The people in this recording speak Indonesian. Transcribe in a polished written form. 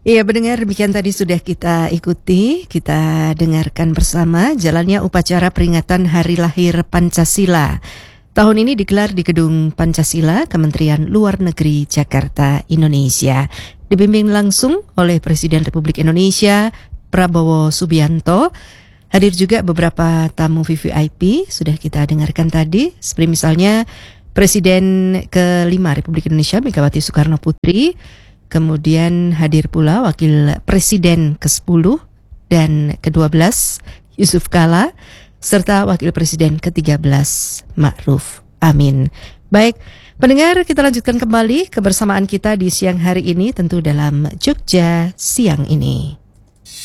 Iya, pendengar, demikian tadi sudah kita ikuti, kita dengarkan bersama jalannya upacara peringatan Hari Lahir Pancasila. Tahun ini digelar di Gedung Pancasila, Kementerian Luar Negeri Jakarta, Indonesia. Dibimbing langsung oleh Presiden Republik Indonesia, Prabowo Subianto. Hadir juga beberapa tamu VVIP, sudah kita dengarkan tadi, seperti misalnya Presiden ke-5 Republik Indonesia, Megawati Soekarno Putri. Kemudian hadir pula Wakil Presiden ke-10 dan ke-12 Yusuf Kala, serta Wakil Presiden ke-13 Ma'ruf Amin. Baik, pendengar, kita lanjutkan kembali kebersamaan kita di siang hari ini, tentu dalam Jogja Siang ini.